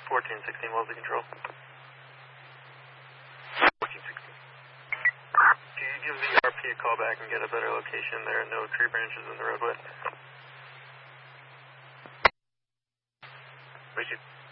1416, what was the control? 1416. Can you give the RP a call back and get a better location? There are no tree branches in the roadway. Appreciate it.